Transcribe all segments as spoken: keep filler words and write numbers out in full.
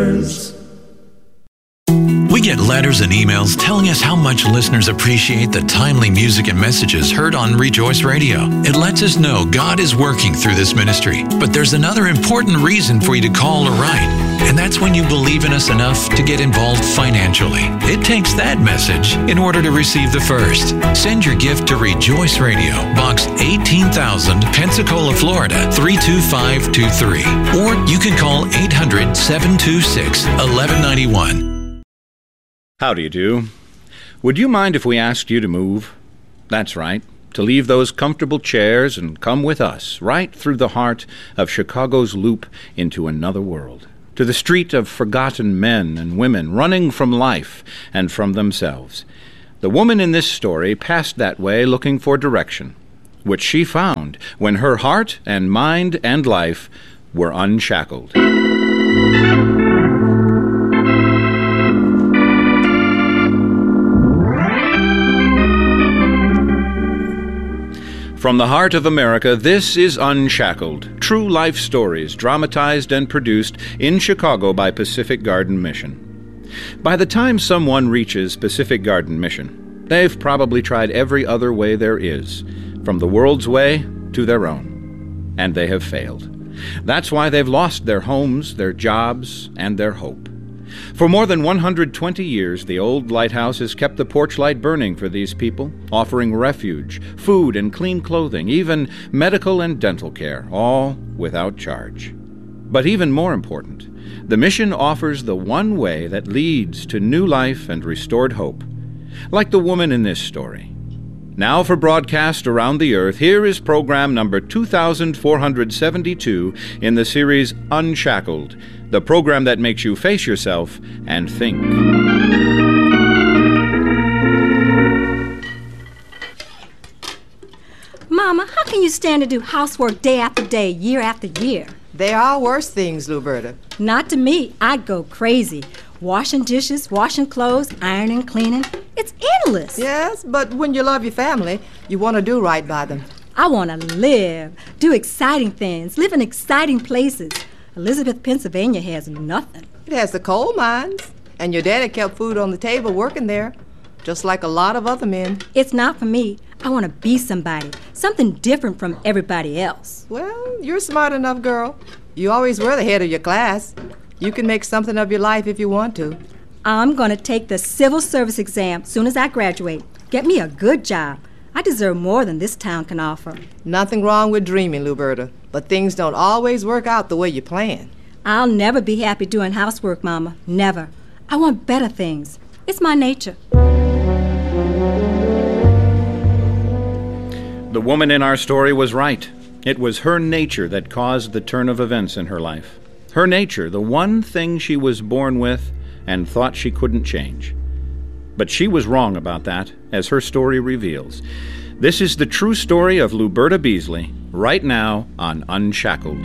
Letters. We get letters and emails telling us how much listeners appreciate the timely music and messages heard on Rejoice Radio. It lets us know God is working through this ministry. But there's another important reason for you to call or write, and that's when you believe in us enough to get involved financially. It takes that message in order to receive the first. Send your gift to Rejoice Radio, Box eighteen thousand, Pensacola, Florida, three two five two three. Or you can call eight hundred, seven two six, one one nine one. How do you do? Would you mind if we asked you to move? That's right, to leave those comfortable chairs and come with us right through the heart of Chicago's Loop into another world, to the street of forgotten men and women running from life and from themselves. The woman in this story passed that way looking for direction, which she found when her heart and mind and life were unshackled. From the heart of America, this is Unshackled, true life stories dramatized and produced in Chicago by Pacific Garden Mission. By the time someone reaches Pacific Garden Mission, they've probably tried every other way there is, from the world's way to their own, and they have failed. That's why they've lost their homes, their jobs, and their hope. For more than one hundred twenty years, the old lighthouse has kept the porch light burning for these people, offering refuge, food and clean clothing, even medical and dental care, all without charge. But even more important, the mission offers the one way that leads to new life and restored hope, like the woman in this story. Now for broadcast around the earth, here is program number two thousand four hundred seventy-two in the series Unshackled, the program that makes you face yourself and think. Mama, how can you stand to do housework day after day, year after year? There are worse things, Luberta. Not to me. I'd go crazy. Washing dishes, washing clothes, ironing, cleaning. It's endless. Yes, but when you love your family, you want to do right by them. I want to live, do exciting things, live in exciting places. Elizabeth, Pennsylvania has nothing. It has the coal mines, and your daddy kept food on the table working there, just like a lot of other men. It's not for me. I want to be somebody, something different from everybody else. Well, you're smart enough, girl. You always were the head of your class. You can make something of your life if you want to. I'm going to take the civil service exam soon as I graduate. Get me a good job. I deserve more than this town can offer. Nothing wrong with dreaming, Luberta, but things don't always work out the way you plan. I'll never be happy doing housework, Mama. Never. I want better things. It's my nature. The woman in our story was right. It was her nature that caused the turn of events in her life. Her nature, the one thing she was born with and thought she couldn't change. But she was wrong about that, as her story reveals. This is the true story of Luberta Beasley, right now on Unshackled.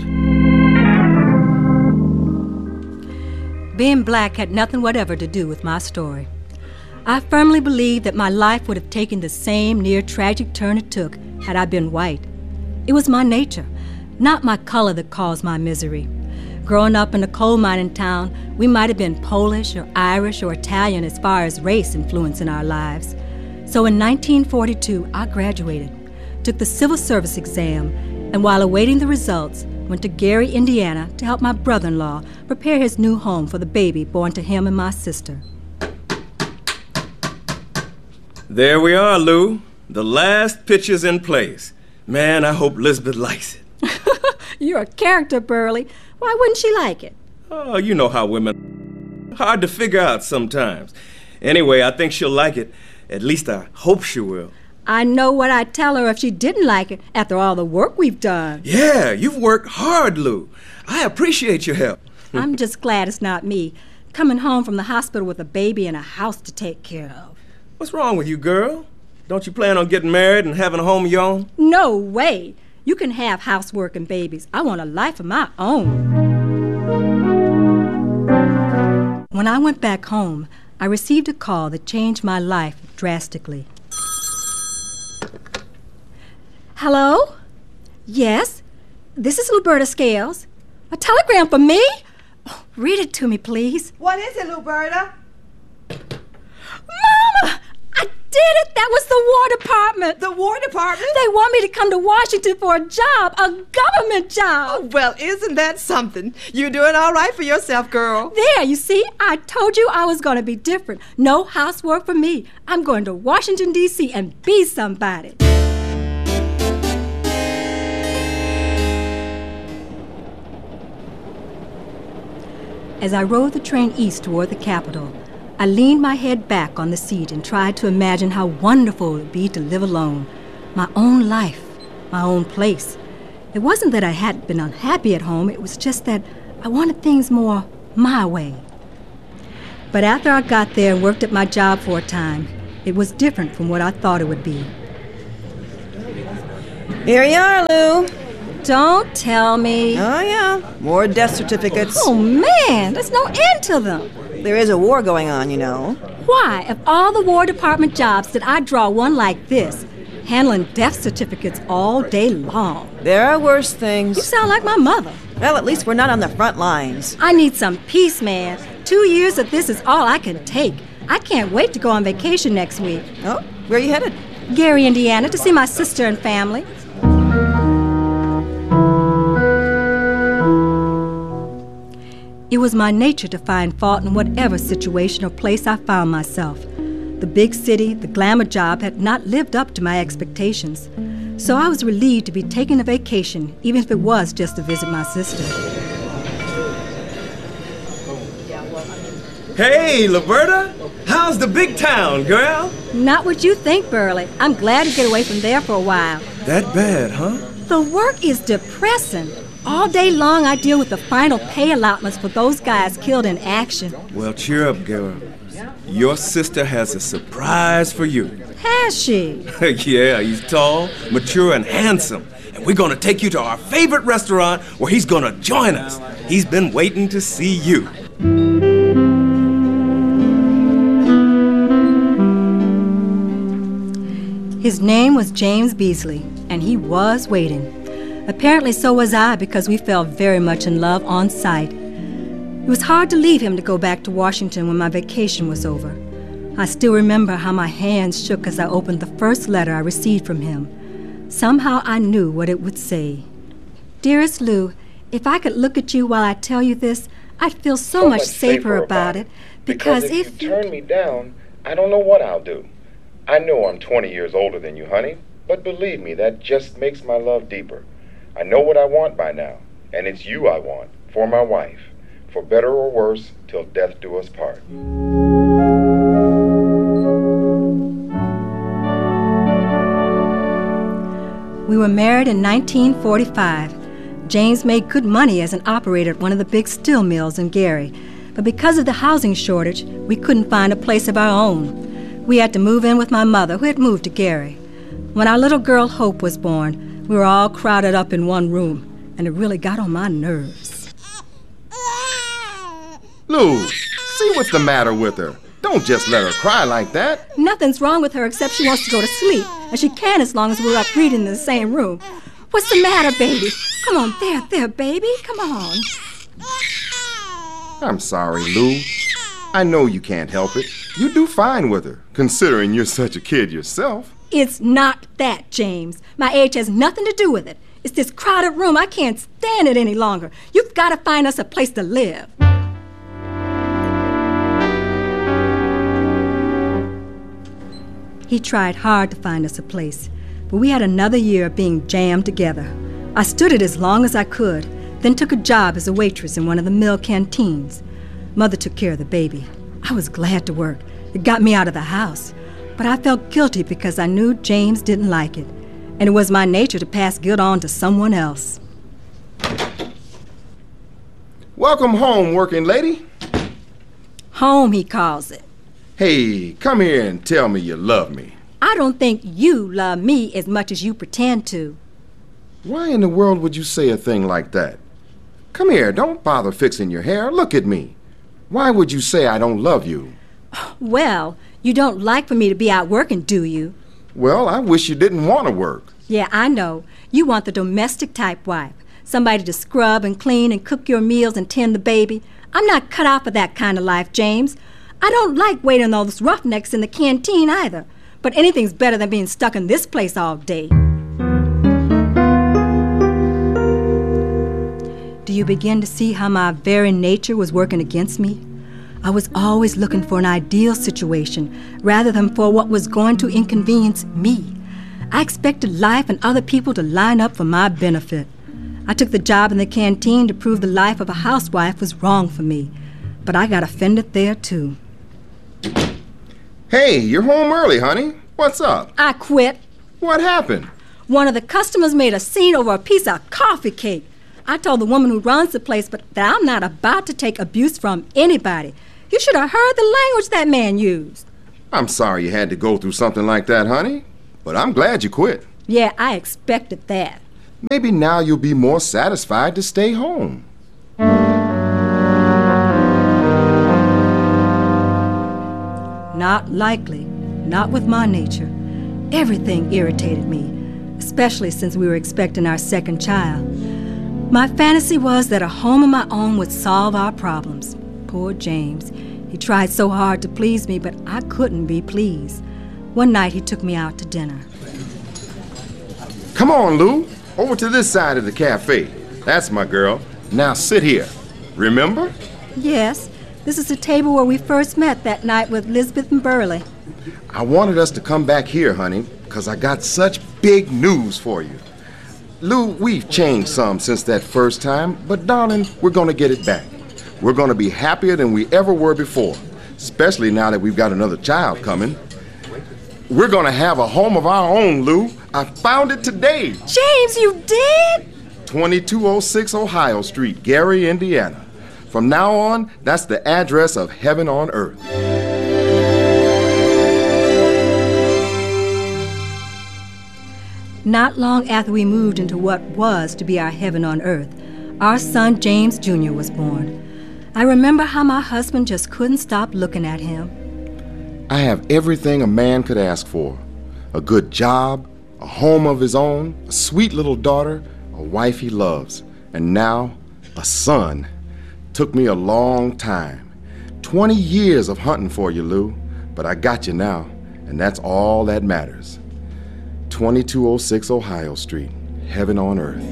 Being black had nothing whatever to do with my story. I firmly believe that my life would have taken the same near-tragic turn it took had I been white. It was my nature, not my color, that caused my misery. Growing up in a coal mining town, we might have been Polish or Irish or Italian as far as race influencing our lives. So in nineteen forty-two, I graduated, took the civil service exam, and while awaiting the results, went to Gary, Indiana to help my brother-in-law prepare his new home for the baby born to him and my sister. There we are, Lou. The last picture's in place. Man, I hope Elizabeth likes it. You're a character, Burley. Why wouldn't she like it? Oh, you know how women are. Hard to figure out sometimes. Anyway, I think she'll like it. At least I hope she will. I know what I'd tell her if she didn't like it after all the work we've done. Yeah, you've worked hard, Lou. I appreciate your help. I'm just glad it's not me, coming home from the hospital with a baby and a house to take care of. What's wrong with you, girl? Don't you plan on getting married and having a home of your own? No way. You can have housework and babies. I want a life of my own. When I went back home, I received a call that changed my life drastically. Hello? Yes? This is Luberta Scales. A telegram for me? Oh, read it to me, please. What is it, Luberta? Mama! I did it! That was the War Department. The War Department? They want me to come to Washington for a job, a government job. Oh, well, isn't that something? You're doing all right for yourself, girl. There, you see, I told you I was going to be different. No housework for me. I'm going to Washington, D C and be somebody. As I rode the train east toward the Capitol, I leaned my head back on the seat and tried to imagine how wonderful it would be to live alone. My own life, my own place. It wasn't that I hadn't been unhappy at home, it was just that I wanted things more my way. But after I got there and worked at my job for a time, it was different from what I thought it would be. Here you are, Lou. Don't tell me. Oh, yeah. More death certificates. Oh, man, there's no end to them. There is a war going on, you know. Why, of all the War Department jobs, did I draw one like this, handling death certificates all day long? There are worse things. You sound like my mother. Well, at least we're not on the front lines. I need some peace, man. Two years of this is all I can take. I can't wait to go on vacation next week. Oh, where are you headed? Gary, Indiana, to see my sister and family. It was my nature to find fault in whatever situation or place I found myself. The big city, the glamour job had not lived up to my expectations. So I was relieved to be taking a vacation, even if it was just to visit my sister. Hey, Luberta! How's the big town, girl? Not what you think, Burley. I'm glad to get away from there for a while. That bad, huh? The work is depressing. All day long I deal with the final pay allotments for those guys killed in action. Well, cheer up, girl. Your sister has a surprise for you. Has she? Yeah, he's tall, mature, and handsome. And we're gonna take you to our favorite restaurant where he's gonna join us. He's been waiting to see you. His name was James Beasley, and he was waiting. Apparently so was I, because we fell very much in love on sight. It was hard to leave him to go back to Washington when my vacation was over. I still remember how my hands shook as I opened the first letter I received from him. Somehow I knew what it would say. Dearest Lou, if I could look at you while I tell you this, I'd feel so, so much, much safer, safer about it. Because, because if, if you turn me down, I don't know what I'll do. I know I'm twenty years older than you, honey, but believe me, that just makes my love deeper. I know what I want by now, and it's you I want, for my wife, for better or worse, till death do us part. We were married in nineteen forty-five. James made good money as an operator at one of the big steel mills in Gary, but because of the housing shortage, we couldn't find a place of our own. We had to move in with my mother, who had moved to Gary. When our little girl Hope was born, we were all crowded up in one room, and it really got on my nerves. Lou, see what's the matter with her. Don't just let her cry like that. Nothing's wrong with her except she wants to go to sleep, and she can as long as we're up reading in the same room. What's the matter, baby? Come on, there, there, baby. Come on. I'm sorry, Lou. I know you can't help it. You do fine with her, considering you're such a kid yourself. It's not that, James. My age has nothing to do with it. It's this crowded room. I can't stand it any longer. You've got to find us a place to live. He tried hard to find us a place, but we had another year of being jammed together. I stood it as long as I could, then took a job as a waitress in one of the mill canteens. Mother took care of the baby. I was glad to work. It got me out of the house. But I felt guilty because I knew James didn't like it, and it was my nature to pass guilt on to someone else. Welcome home, working lady. Home, he calls it. Hey, come here and tell me you love me. I don't think you love me as much as you pretend to. Why in the world would you say a thing like that? Come here, don't bother fixing your hair. Look at me. Why would you say I don't love you? Well, you don't like for me to be out working, do you? Well, I wish you didn't want to work. Yeah, I know. You want the domestic type wife. somebody to scrub and clean and cook your meals and tend the baby. I'm not cut out for that kind of life, James. I don't like waiting on all those roughnecks in the canteen either. But anything's better than being stuck in this place all day. Do you begin to see how my very nature was working against me? I was always looking for an ideal situation rather than for what was going to inconvenience me. I expected life and other people to line up for my benefit. I took the job in the canteen to prove the life of a housewife was wrong for me. But I got offended there, too. Hey, you're home early, honey. What's up? I quit. What happened? One of the customers made a scene over a piece of coffee cake. I told the woman who runs the place but that I'm not about to take abuse from anybody. You should have heard the language that man used. I'm sorry you had to go through something like that, honey. But I'm glad you quit. Yeah, I expected that. Maybe now you'll be more satisfied to stay home. Not likely. Not with my nature. Everything irritated me, especially since we were expecting our second child. My fantasy was that a home of my own would solve our problems. Poor James. He tried so hard to please me, but I couldn't be pleased. One night he took me out to dinner. Come on, Lou. Over to this side of the cafe. That's my girl. Now sit here. Remember? Yes. This is the table where we first met that night with Lisbeth and Burley. I wanted us to come back here, honey, because I got such big news for you. Lou, we've changed some since that first time, but darling, we're going to get it back. We're going to be happier than we ever were before, especially now that we've got another child coming. We're going to have a home of our own, Lou. I found it today. James, you did? twenty-two oh six Ohio Street, Gary, Indiana. From now on, that's the address of heaven on earth. Not long after we moved into what was to be our heaven on earth, our son James Junior was born. I remember how my husband just couldn't stop looking at him. I have everything a man could ask for. A good job, a home of his own, a sweet little daughter, a wife he loves, and now a son. Took me a long time. Twenty years of hunting for you, Lou, but I got you now, and that's all that matters. twenty-two oh six Ohio Street, heaven on earth.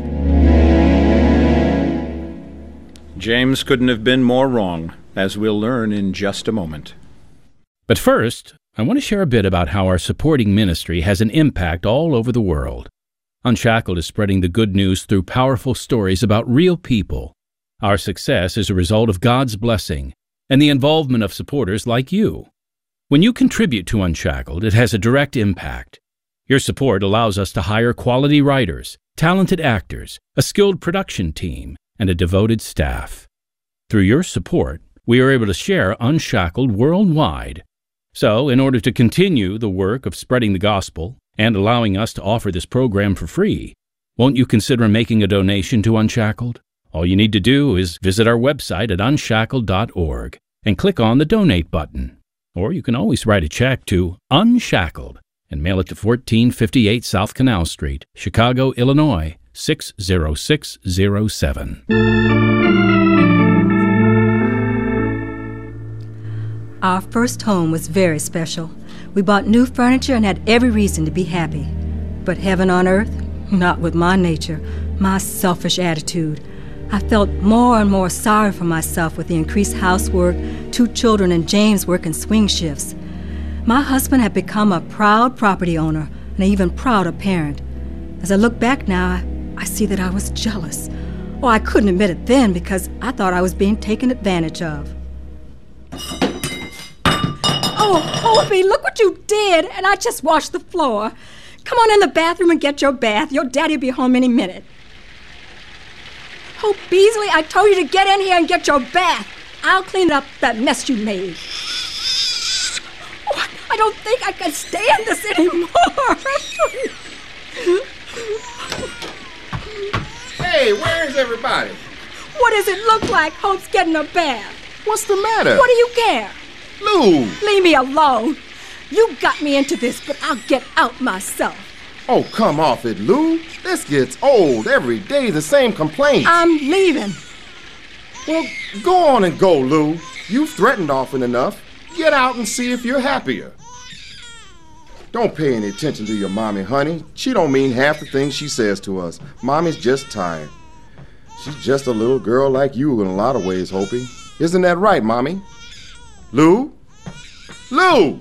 James couldn't have been more wrong, as we'll learn in just a moment. But first, I want to share a bit about how our supporting ministry has an impact all over the world. Unshackled is spreading the good news through powerful stories about real people. Our success is a result of God's blessing and the involvement of supporters like you. When you contribute to Unshackled, it has a direct impact. Your support allows us to hire quality writers, talented actors, a skilled production team, and a devoted staff. Through your support, we are able to share Unshackled worldwide. So, in order to continue the work of spreading the gospel and allowing us to offer this program for free, won't you consider making a donation to Unshackled? All you need to do is visit our website at unshackled dot org and click on the Donate button. Or you can always write a check to Unshackled and mail it to fourteen fifty-eight South Canal Street, Chicago, Illinois, six oh six oh seven. Our first home was very special. We bought new furniture and had every reason to be happy. But heaven on earth? Not with my nature, my selfish attitude. I felt more and more sorry for myself with the increased housework, two children, and James working swing shifts. My husband had become a proud property owner and an even prouder parent. As I look back now, I, I see that I was jealous. Oh, I couldn't admit it then because I thought I was being taken advantage of. Oh, Opie, look what you did, and I just washed the floor. Come on in the bathroom and get your bath. Your daddy'll be home any minute. Oh, Beasley, I told you to get in here and get your bath. I'll clean up that mess you made. Oh, I don't think I can stand this anymore. Hey, where's everybody? What does it look like Hope's getting a bath? What's the matter? What do you care? Lou! Leave me alone. You got me into this, but I'll get out myself. Oh, come off it, Lou. This gets old. Every day the same complaints. I'm leaving. Well, go on and go, Lou. You've threatened often enough. Get out and see if you're happier. Don't pay any attention to your mommy, honey. She don't mean half the things she says to us. Mommy's just tired. She's just a little girl like you in a lot of ways, Hopi. Isn't that right, Mommy? Lou? Lou!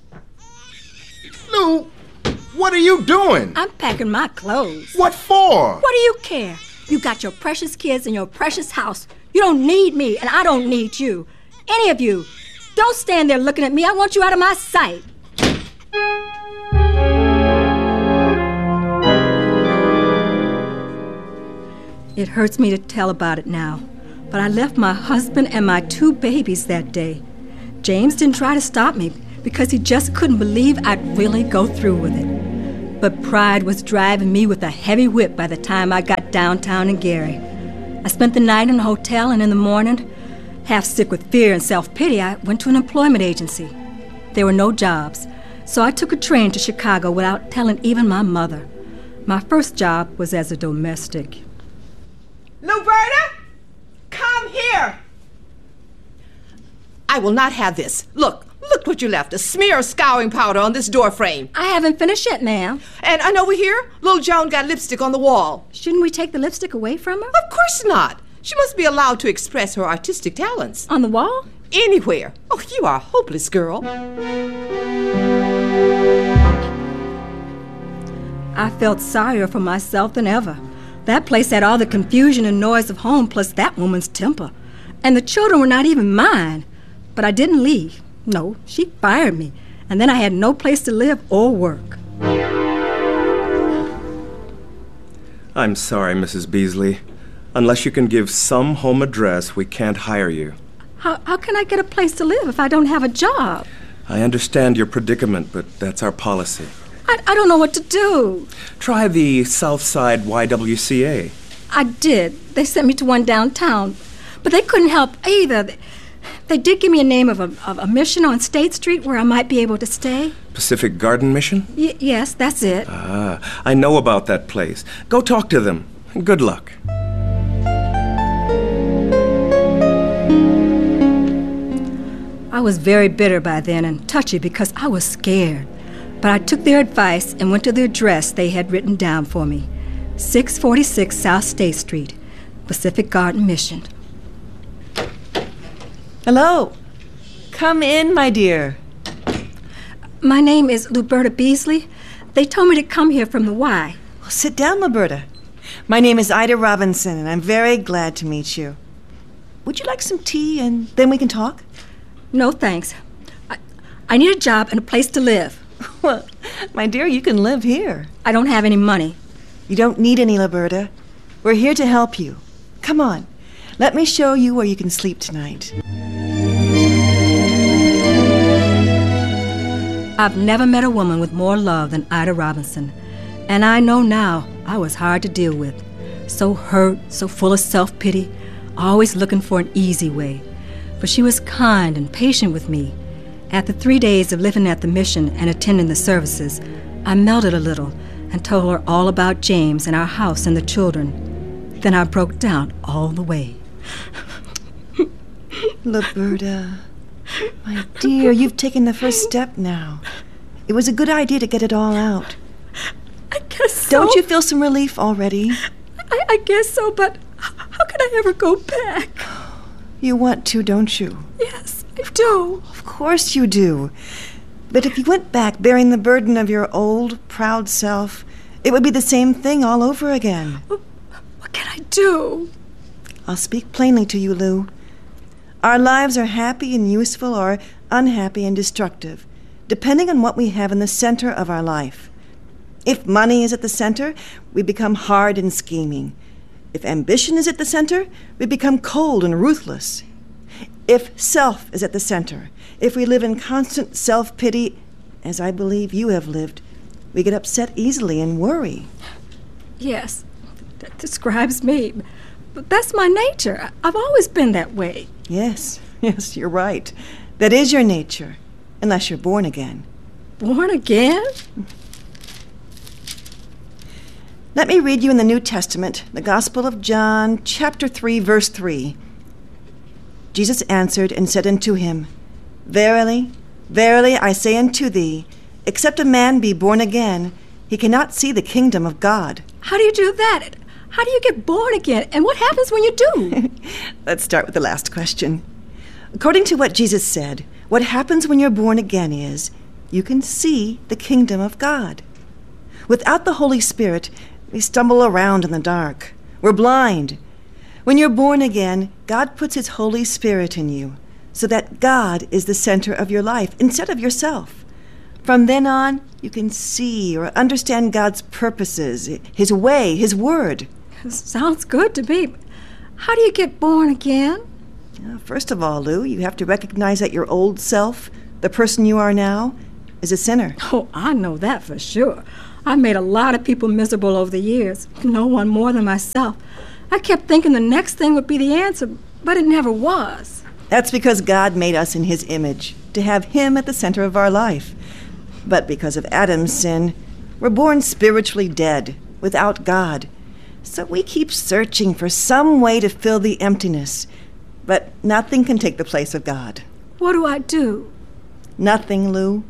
Lou, what are you doing? I'm packing my clothes. What for? What do you care? You got your precious kids in your precious house. You don't need me, and I don't need you. Any of you. Don't stand there looking at me. I want you out of my sight. It hurts me to tell about it now, but I left my husband and my two babies that day. James didn't try to stop me because he just couldn't believe I'd really go through with it. But pride was driving me with a heavy whip by the time I got downtown in Gary. I spent the night in a hotel, and in the morning, half sick with fear and self-pity, I went to an employment agency. There were no jobs, so I took a train to Chicago without telling even my mother. My first job was as a domestic. Luberta, come here. I will not have this. Look, look what you left. A smear of scouring powder on this door frame. I haven't finished yet, ma'am. And, and over here, little Joan got lipstick on the wall. Shouldn't we take the lipstick away from her? Of course not. She must be allowed to express her artistic talents. On the wall? Anywhere. Oh, you are a hopeless girl. I felt sorrier for myself than ever. That place had all the confusion and noise of home, plus that woman's temper. And the children were not even mine. But I didn't leave. No, she fired me. And then I had no place to live or work. I'm sorry, Missus Beasley. Unless you can give some home address, we can't hire you. How, how can I get a place to live if I don't have a job? I understand your predicament, but that's our policy. I, I don't know what to do. Try the Southside Y W C A. I did. They sent me to one downtown. But they couldn't help either. They, they did give me a name of a, of a mission on State Street where I might be able to stay. Pacific Garden Mission? Y- yes, that's it. Ah, I know about that place. Go talk to them. Good luck. I was very bitter by then and touchy because I was scared. But I took their advice and went to the address they had written down for me. six forty-six South State Street, Pacific Garden Mission. Hello. Come in, my dear. My name is Luberta Beasley. They told me to come here from the Y. Well, sit down, Luberta. My name is Ida Robinson, and I'm very glad to meet you. Would you like some tea, and then we can talk? No, thanks. I, I need a job and a place to live. Well, my dear, you can live here. I don't have any money. You don't need any, Luberta. We're here to help you. Come on. Let me show you where you can sleep tonight. I've never met a woman with more love than Ida Robinson. And I know now I was hard to deal with. So hurt, so full of self-pity, always looking for an easy way. But she was kind and patient with me. After three days of living at the mission and attending the services, I melted a little and told her all about James and our house and the children. Then I broke down all the way. Luberta, my dear, you've taken the first step now. It was a good idea to get it all out. I guess so. Don't you feel some relief already? I, I guess so, but how could I ever go back? You want to, don't you? Yes, I do. Of course you do. But if you went back bearing the burden of your old, proud self, it would be the same thing all over again. What can I do? I'll speak plainly to you, Lou. Our lives are happy and useful or unhappy and destructive, depending on what we have in the center of our life. If money is at the center, we become hard and scheming. If ambition is at the center, we become cold and ruthless. If self is at the center, if we live in constant self-pity, as I believe you have lived, we get upset easily and worry. Yes, that describes me. But that's my nature. I've always been that way. Yes, yes, you're right. That is your nature, unless you're born again. Born again? Let me read you in the New Testament, the Gospel of John, chapter three, verse three. Jesus answered and said unto him, Verily, verily, I say unto thee, except a man be born again, he cannot see the kingdom of God. How do you do that? How do you get born again? And what happens when you do? Let's start with the last question. According to what Jesus said, what happens when you're born again is you can see the kingdom of God. Without the Holy Spirit, we stumble around in the dark. We're blind. When you're born again, God puts His Holy Spirit in you so that God is the center of your life instead of yourself. From then on, you can see or understand God's purposes, His way, His word. Sounds good to me. How do you get born again? First of all, Lou, you have to recognize that your old self, the person you are now, is a sinner. Oh, I know that for sure. I've made a lot of people miserable over the years. No one more than myself. I kept thinking the next thing would be the answer, but it never was. That's because God made us in His image, to have Him at the center of our life. But because of Adam's sin, we're born spiritually dead, without God. So we keep searching for some way to fill the emptiness. But nothing can take the place of God. What do I do? Nothing, Lou.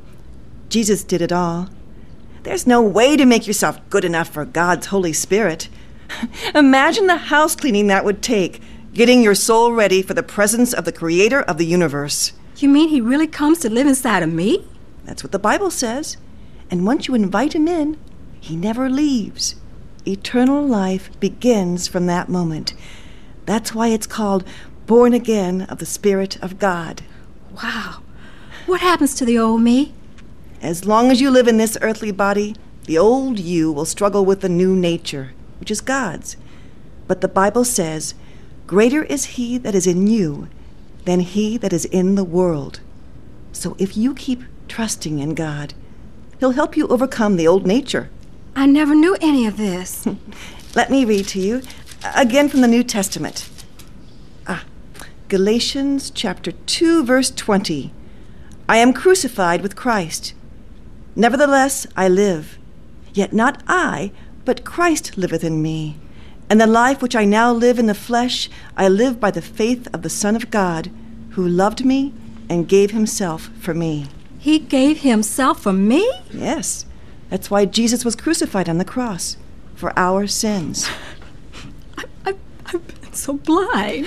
Jesus did it all. There's no way to make yourself good enough for God's Holy Spirit. Imagine the house cleaning that would take, getting your soul ready for the presence of the Creator of the universe. You mean He really comes to live inside of me? That's what the Bible says. And once you invite Him in, He never leaves. Eternal life begins from that moment. That's why it's called Born Again of the Spirit of God. Wow. What happens to the old me? As long as you live in this earthly body, the old you will struggle with the new nature, which is God's. But the Bible says, greater is He that is in you than he that is in the world. So if you keep trusting in God, He'll help you overcome the old nature. I never knew any of this. Let me read to you, again from the New Testament. Ah, Galatians chapter two, verse twenty. I am crucified with Christ. Nevertheless, I live. Yet not I, but Christ liveth in me. And the life which I now live in the flesh, I live by the faith of the Son of God, who loved me and gave Himself for me. He gave Himself for me? Yes. That's why Jesus was crucified on the cross, for our sins. I, I, I've been so blind.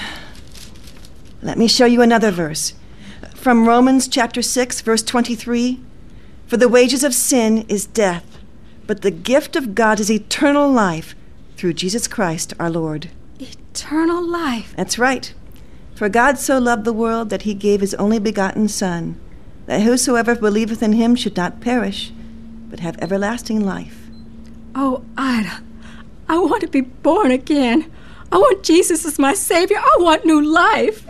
Let me show you another verse. From Romans chapter six, verse twenty-three. For the wages of sin is death, but the gift of God is eternal life through Jesus Christ our Lord. Eternal life? That's right. For God so loved the world that He gave His only begotten Son, that whosoever believeth in Him should not perish, but have everlasting life. Oh, Ida, I want to be born again. I want Jesus as my Savior. I want new life.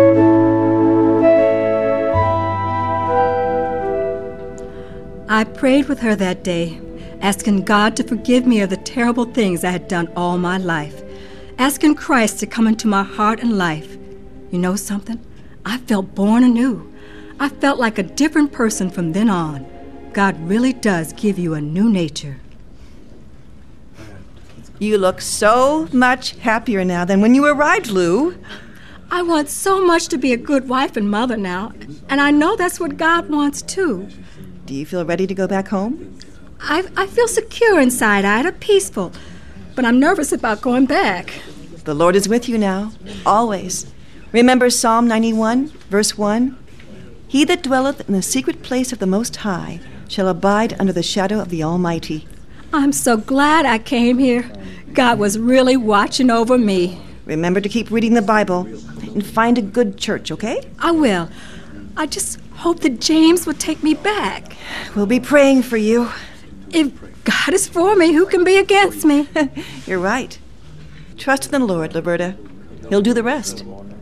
I prayed with her that day, asking God to forgive me of the terrible things I had done all my life, asking Christ to come into my heart and life. You know something? I felt born anew. I felt like a different person from then on. God really does give you a new nature. You look so much happier now than when you arrived, Lou. I want so much to be a good wife and mother now, and I know that's what God wants too. Do you feel ready to go back home? I, I feel secure inside, Ida, peaceful, but I'm nervous about going back. The Lord is with you now, always. Remember Psalm ninety-one, verse one? He that dwelleth in the secret place of the Most High shall abide under the shadow of the Almighty. I'm so glad I came here. God was really watching over me. Remember to keep reading the Bible and find a good church, okay? I will. I just hope that James would take me back. We'll be praying for you. If God is for me, who can be against me? You're right. Trust in the Lord, Liberta. He'll do the rest.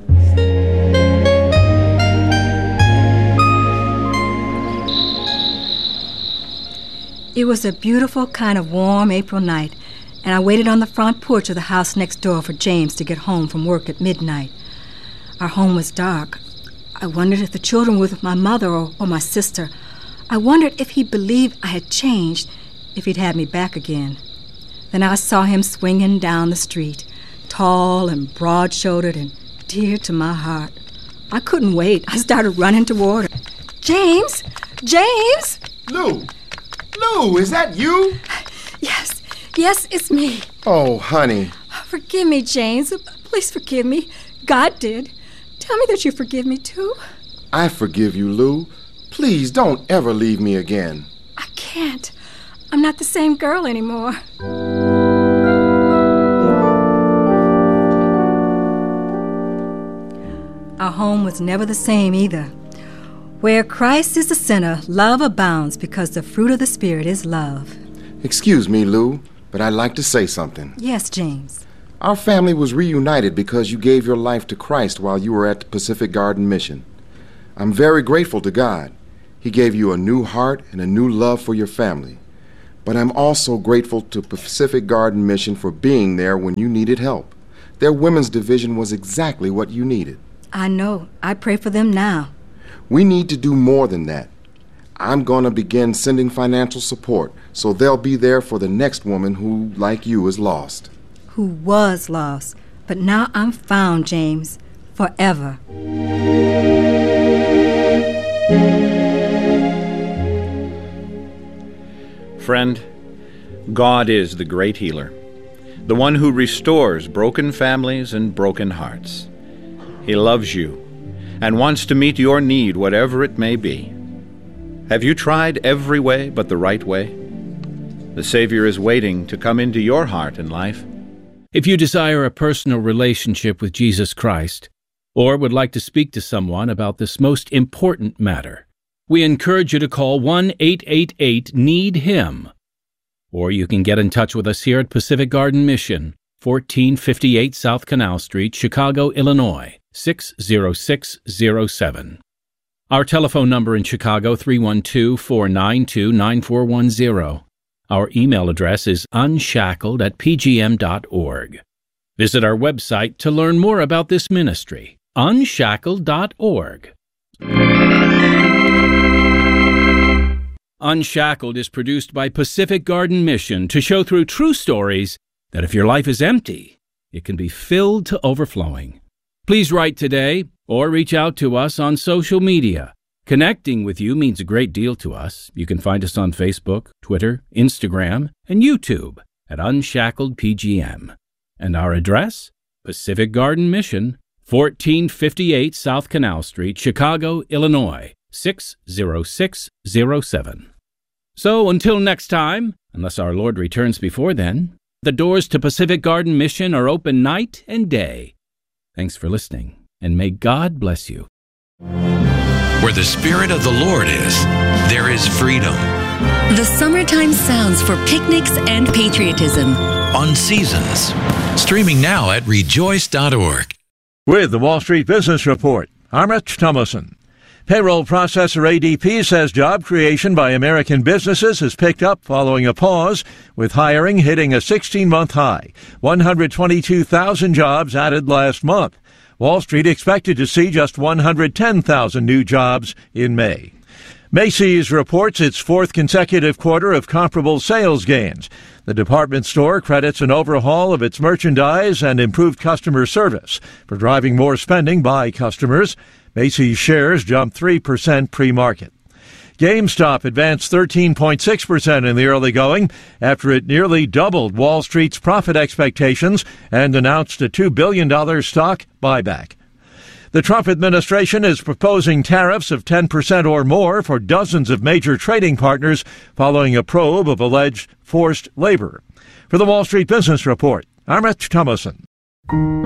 It was a beautiful kind of warm April night, and I waited on the front porch of the house next door for James to get home from work at midnight. Our home was dark. I wondered if the children were with my mother or, or my sister. I wondered if he believed I had changed, if he'd had me back again. Then I saw him swinging down the street, tall and broad-shouldered and dear to my heart. I couldn't wait. I started running toward him. James! James! Lou! Lou, is that you? Yes, yes, it's me. Oh, honey. Forgive me, James. Please forgive me. God did. Tell me that you forgive me, too. I forgive you, Lou. Please don't ever leave me again. I can't. I'm not the same girl anymore. Our home was never the same either. Where Christ is the center, love abounds because the fruit of the Spirit is love. Excuse me, Lou, but I'd like to say something. Yes, James. Our family was reunited because you gave your life to Christ while you were at the Pacific Garden Mission. I'm very grateful to God. He gave you a new heart and a new love for your family. But I'm also grateful to Pacific Garden Mission for being there when you needed help. Their women's division was exactly what you needed. I know. I pray for them now. We need to do more than that. I'm going to begin sending financial support so they'll be there for the next woman who, like you, is lost. Who was lost. But now I'm found, James. Forever. Friend, God is the great healer, the one who restores broken families and broken hearts. He loves you and wants to meet your need, whatever it may be. Have you tried every way but the right way? The Savior is waiting to come into your heart and life. If you desire a personal relationship with Jesus Christ, or would like to speak to someone about this most important matter, we encourage you to call one eight eight eight need him. Or you can get in touch with us here at Pacific Garden Mission, fourteen fifty-eight South Canal Street, Chicago, Illinois, six zero six zero seven. Our telephone number in Chicago, three one two, four nine two, nine four one zero. Our email address is unshackled at p g m dot org. Visit our website to learn more about this ministry, unshackled dot org. Unshackled is produced by Pacific Garden Mission to show through true stories that if your life is empty, it can be filled to overflowing. Please write today or reach out to us on social media. Connecting with you means a great deal to us. You can find us on Facebook, Twitter, Instagram, and YouTube at Unshackled P G M. And our address? Pacific Garden Mission, fourteen fifty-eight South Canal Street, Chicago, Illinois, six zero six zero seven. So until next time, unless our Lord returns before then, the doors to Pacific Garden Mission are open night and day. Thanks for listening, and may God bless you. Where the Spirit of the Lord is, there is freedom. The summertime sounds for picnics and patriotism. On Seasons. Streaming now at rejoice dot org. With the Wall Street Business Report, I'm Rich Thomason. Payroll processor A D P says job creation by American businesses has picked up following a pause, with hiring hitting a sixteen-month high. one hundred twenty-two thousand jobs added last month. Wall Street expected to see just one hundred ten thousand new jobs in May. Macy's reports its fourth consecutive quarter of comparable sales gains. The department store credits an overhaul of its merchandise and improved customer service for driving more spending by customers. Macy's shares jumped three percent pre-market. GameStop advanced thirteen point six percent in the early going after it nearly doubled Wall Street's profit expectations and announced a two billion dollars stock buyback. The Trump administration is proposing tariffs of ten percent or more for dozens of major trading partners following a probe of alleged forced labor. For the Wall Street Business Report, I'm Rich Thomason.